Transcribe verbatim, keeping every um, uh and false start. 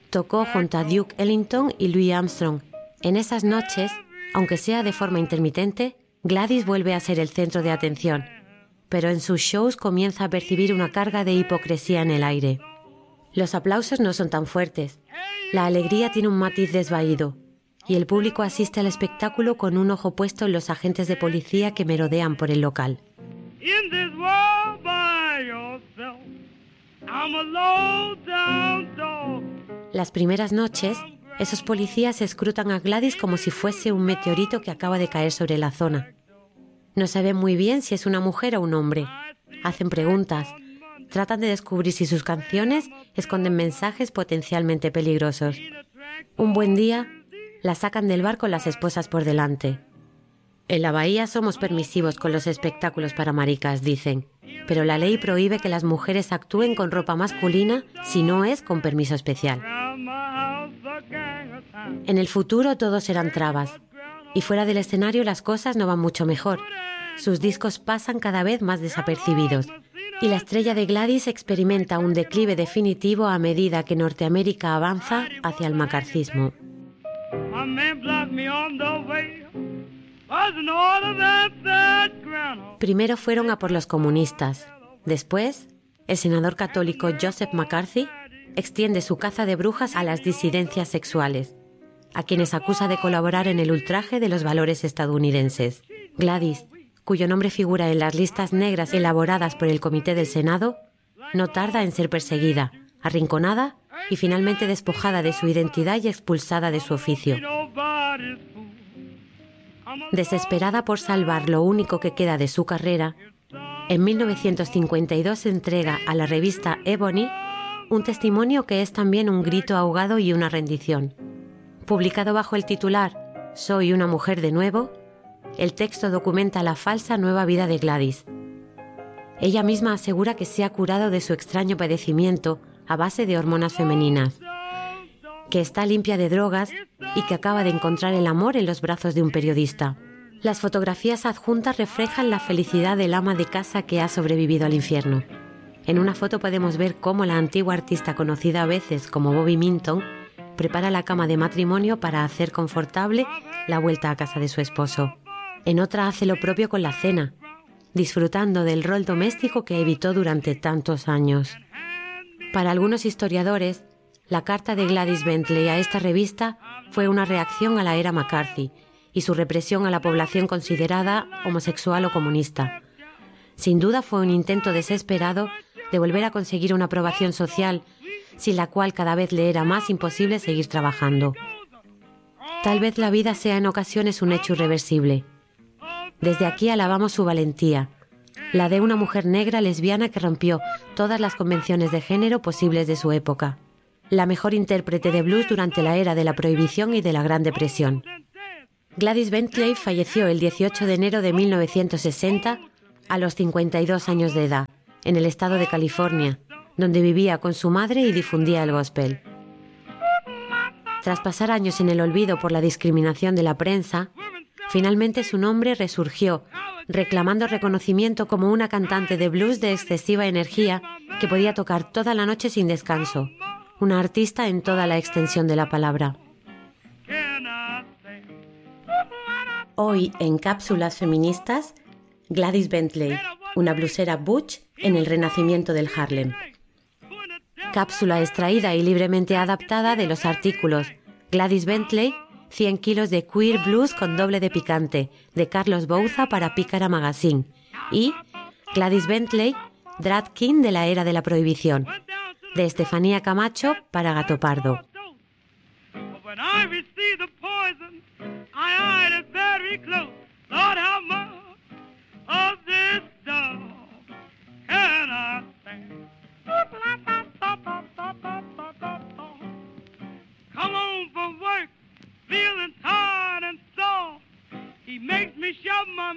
Tocó junto a Duke Ellington y Louis Armstrong. En esas noches, aunque sea de forma intermitente, Gladys vuelve a ser el centro de atención, pero en sus shows comienza a percibir una carga de hipocresía en el aire. Los aplausos no son tan fuertes, la alegría tiene un matiz desvaído, y el público asiste al espectáculo con un ojo puesto en los agentes de policía que merodean por el local. Las primeras noches, esos policías escrutan a Gladys como si fuese un meteorito que acaba de caer sobre la zona. No saben muy bien si es una mujer o un hombre. Hacen preguntas. Tratan de descubrir si sus canciones esconden mensajes potencialmente peligrosos. Un buen día, la sacan del bar con las esposas por delante. En la bahía somos permisivos con los espectáculos para maricas, dicen, pero la ley prohíbe que las mujeres actúen con ropa masculina si no es con permiso especial. En el futuro todos serán trabas, y fuera del escenario las cosas no van mucho mejor. Sus discos pasan cada vez más desapercibidos, y la estrella de Gladys experimenta un declive definitivo a medida que Norteamérica avanza hacia el macarcismo. Primero fueron a por los comunistas. Después, el senador católico Joseph McCarthy extiende su caza de brujas a las disidencias sexuales, a quienes acusa de colaborar en el ultraje de los valores estadounidenses. Gladys, cuyo nombre figura en las listas negras elaboradas por el Comité del Senado, no tarda en ser perseguida, arrinconada y finalmente despojada de su identidad y expulsada de su oficio. Desesperada por salvar lo único que queda de su carrera, en mil novecientos cincuenta y dos entrega a la revista Ebony un testimonio que es también un grito ahogado y una rendición. Publicado bajo el titular «Soy una mujer de nuevo», el texto documenta la falsa nueva vida de Gladys. Ella misma asegura que se ha curado de su extraño padecimiento a base de hormonas femeninas, que está limpia de drogas y que acaba de encontrar el amor en los brazos de un periodista. Las fotografías adjuntas reflejan la felicidad del ama de casa que ha sobrevivido al infierno. En una foto podemos ver cómo la antigua artista, conocida a veces como Bobby Minton, prepara la cama de matrimonio para hacer confortable la vuelta a casa de su esposo. En otra hace lo propio con la cena, disfrutando del rol doméstico que evitó durante tantos años. Para algunos historiadores, la carta de Gladys Bentley a esta revista fue una reacción a la era McCarthy y su represión a la población considerada homosexual o comunista. Sin duda fue un intento desesperado de volver a conseguir una aprobación social, sin la cual cada vez le era más imposible seguir trabajando. Tal vez la vida sea en ocasiones un hecho irreversible. Desde aquí alabamos su valentía, la de una mujer negra lesbiana que rompió todas las convenciones de género posibles de su época. La mejor intérprete de blues durante la era de la Prohibición y de la Gran Depresión. Gladys Bentley falleció el dieciocho de enero de mil novecientos sesenta a los cincuenta y dos años de edad, en el estado de California, donde vivía con su madre y difundía el gospel. Tras pasar años en el olvido por la discriminación de la prensa, finalmente su nombre resurgió, reclamando reconocimiento como una cantante de blues de excesiva energía que podía tocar toda la noche sin descanso, una artista en toda la extensión de la palabra. Hoy, en Cápsulas Feministas, Gladys Bentley, una blusera butch en el renacimiento del Harlem. Cápsula extraída y libremente adaptada de los artículos Gladys Bentley, cien kilos de queer blues con doble de picante, de Carlos Bouza para Pícara Magazine, y Gladys Bentley, Drag King de la era de la Prohibición, de Estefanía Camacho para Gato Pardo. Of this dog, can I sing?